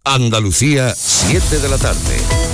Andalucía, 7 de la tarde.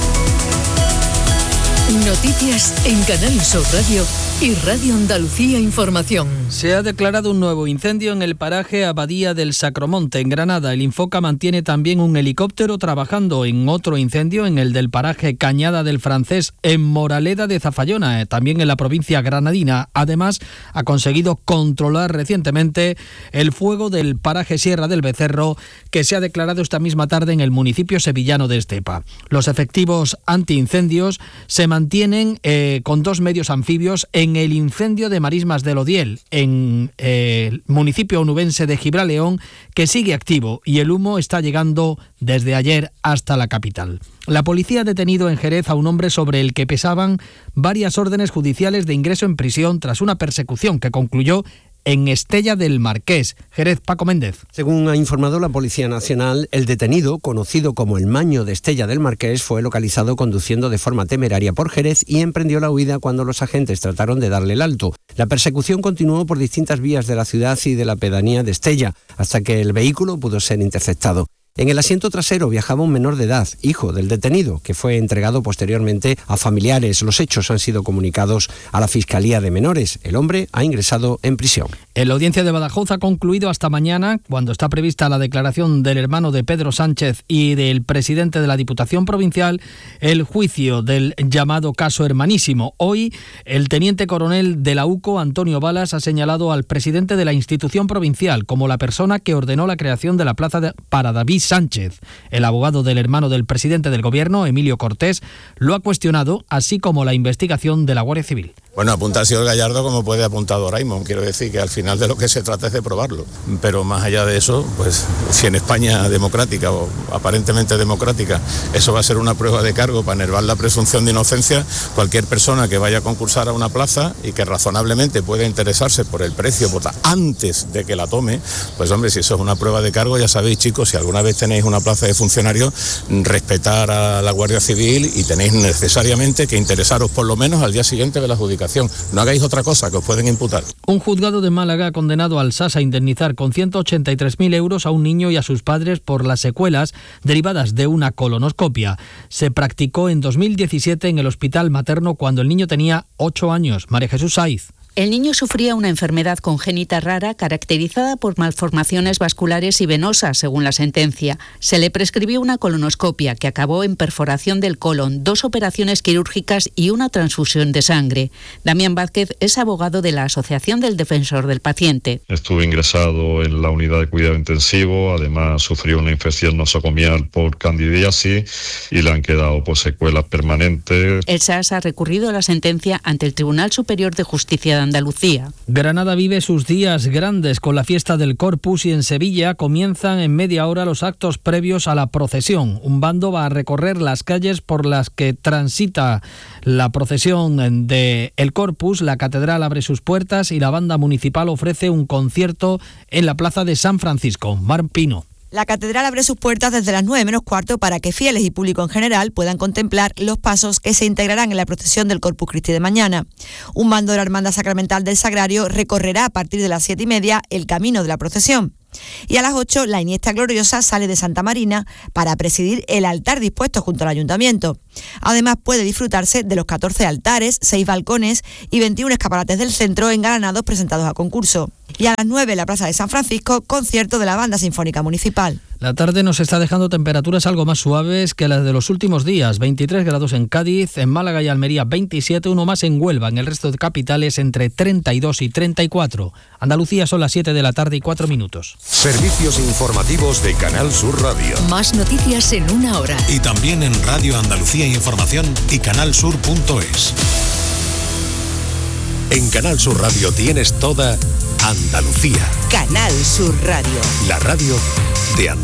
Noticias en Canal Sur Radio y Radio Andalucía Información. Se ha declarado un nuevo incendio en el paraje Abadía del Sacromonte, en Granada. El Infoca mantiene también un helicóptero trabajando en otro incendio en el del paraje Cañada del Francés, en Moraleda de Zafallona, también en la provincia granadina. Además, ha conseguido controlar recientemente el fuego del paraje Sierra del Becerro, que se ha declarado esta misma tarde en el municipio sevillano de Estepa. Los efectivos antiincendios se mantienen con 2 medios anfibios en el incendio de Marismas del Odiel, en el municipio onubense de Gibraleón, que sigue activo y el humo está llegando desde ayer hasta la capital. La policía ha detenido en Jerez a un hombre sobre el que pesaban varias órdenes judiciales de ingreso en prisión tras una persecución que concluyó en Estella del Marqués. Jerez, Paco Méndez. Según ha informado la Policía Nacional, el detenido, conocido como el Maño de Estella del Marqués, fue localizado conduciendo de forma temeraria por Jerez y emprendió la huida cuando los agentes trataron de darle el alto. La persecución continuó por distintas vías de la ciudad y de la pedanía de Estella, hasta que el vehículo pudo ser interceptado. En el asiento trasero viajaba un menor de edad, hijo del detenido, que fue entregado posteriormente a familiares. Los hechos han sido comunicados a la Fiscalía de Menores. El hombre ha ingresado en prisión. En la audiencia de Badajoz ha concluido hasta mañana, cuando está prevista la declaración del hermano de Pedro Sánchez y del presidente de la Diputación Provincial, el juicio del llamado caso Hermanísimo. Hoy, el teniente coronel de la UCO, Antonio Balas, ha señalado al presidente de la institución provincial como la persona que ordenó la creación de la plaza para David Sánchez. El abogado del hermano del presidente del gobierno, Emilio Cortés, lo ha cuestionado, así como la investigación de la Guardia Civil. Bueno, apunta al señor Gallardo como puede apuntar a Raymond. Quiero decir que al final de lo que se trata es de probarlo. Pero más allá de eso, pues si en España democrática o aparentemente democrática eso va a ser una prueba de cargo para enervar la presunción de inocencia, cualquier persona que vaya a concursar a una plaza y que razonablemente pueda interesarse por el precio antes de que la tome, pues hombre, si eso es una prueba de cargo, ya sabéis, chicos, si alguna vez tenéis una plaza de funcionario, respetar a la Guardia Civil y tenéis necesariamente que interesaros por lo menos al día siguiente de la adjudicación. No hagáis otra cosa que os pueden imputar. Un juzgado de Málaga ha condenado al SAS a indemnizar con 183.000 euros a un niño y a sus padres por las secuelas derivadas de una colonoscopia. Se practicó en 2017 en el hospital materno cuando el niño tenía 8 años. María Jesús Saiz. El niño sufría una enfermedad congénita rara caracterizada por malformaciones vasculares y venosas, según la sentencia. Se le prescribió una colonoscopia que acabó en perforación del colon, 2 operaciones quirúrgicas y una transfusión de sangre. Damián Vázquez es abogado de la Asociación del Defensor del Paciente. Estuvo ingresado en la unidad de cuidado intensivo, además sufrió una infección nosocomial por candidiasis y le han quedado secuelas permanentes. El SAS ha recurrido a la sentencia ante el Tribunal Superior de Justicia de Andalucía. Granada vive sus días grandes con la fiesta del Corpus y en Sevilla comienzan en media hora los actos previos a la procesión. Un bando va a recorrer las calles por las que transita la procesión del Corpus. La catedral abre sus puertas y la banda municipal ofrece un concierto en la plaza de San Francisco. Mar Pino. La catedral abre sus puertas desde las 9 menos cuarto para que fieles y público en general puedan contemplar los pasos que se integrarán en la procesión del Corpus Christi de mañana. Un bando de la Hermandad Sacramental del Sagrario recorrerá a partir de las 7:30 el camino de la procesión. Y a las 8 la Iniesta Gloriosa sale de Santa Marina para presidir el altar dispuesto junto al Ayuntamiento. Además puede disfrutarse de los 14 altares, 6 balcones y 21 escaparates del centro engalanados presentados a concurso. Y a las 9 en la Plaza de San Francisco, concierto de la Banda Sinfónica Municipal. La tarde nos está dejando temperaturas algo más suaves que las de los últimos días. 23 grados en Cádiz, en Málaga y Almería 27, uno más en Huelva. En el resto de capitales entre 32 y 34. Andalucía son las 7 de la tarde y 4 minutos. Servicios informativos de Canal Sur Radio. Más noticias en una hora. Y también en Radio Andalucía Información y canalsur.es. En Canal Sur Radio tienes toda Andalucía. Canal Sur Radio. La radio de Andalucía.